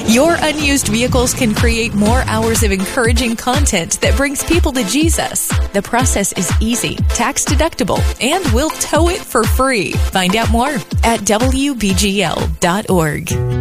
Your unused vehicles can create more hours of encouraging content that brings people to Jesus. The process is easy, tax deductible, and we'll tow it for free. Find out more at WBGL.org.